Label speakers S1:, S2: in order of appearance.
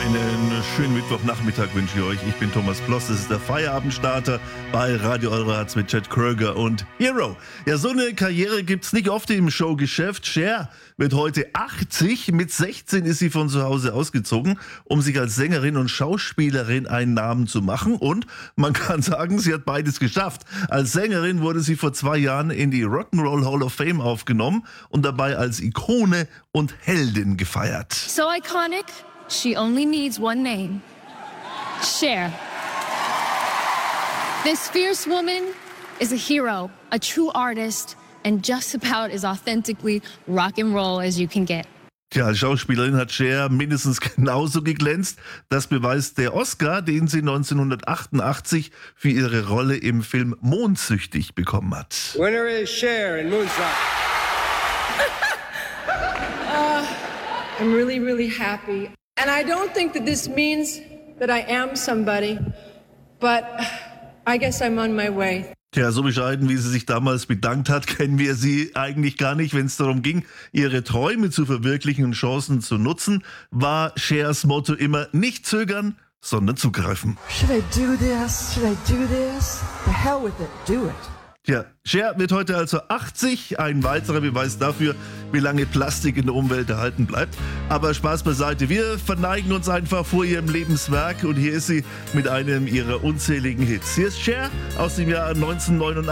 S1: Einen schönen Mittwochnachmittag wünsche ich euch. Ich bin Thomas Ploss, das ist der Feierabendstarter bei Radio Eureharz mit Chad Kroeger und Hero. Ja, so eine Karriere gibt's nicht oft im Showgeschäft. Cher wird heute 80. Mit 16 ist sie von zu Hause ausgezogen, um sich als Sängerin und Schauspielerin einen Namen zu machen. Und man kann sagen, sie hat beides geschafft. Als Sängerin wurde sie vor 2 Jahren in die Rock'n'Roll Hall of Fame aufgenommen und dabei als Ikone und Heldin gefeiert.
S2: So iconic, she only needs one name. Cher. This fierce woman is a hero, a true artist, and just about as authentically rock and roll as you can get.
S1: Tja, als Schauspielerin hat Cher mindestens genauso geglänzt. Das beweist der Oscar, den sie 1988 für ihre Rolle im Film Mondsüchtig bekommen hat.
S3: Winner is Cher in Moonstruck.
S4: I'm really, really happy. And I don't think that this means that I am somebody, but I guess I'm on my way.
S1: Tja, so bescheiden, wie sie sich damals bedankt hat, kennen wir sie eigentlich gar nicht. Wenn es darum ging, ihre Träume zu verwirklichen und Chancen zu nutzen, war Chers Motto immer nicht zögern, sondern zugreifen.
S5: Should I do this? Should I do this? The hell with it. Do it.
S1: Tja, Cher wird heute also 80, ein weiterer Beweis dafür, wie lange Plastik in der Umwelt erhalten bleibt. Aber Spaß beiseite, wir verneigen uns einfach vor ihrem Lebenswerk und hier ist sie mit einem ihrer unzähligen Hits. Hier ist Cher aus dem Jahr 1989.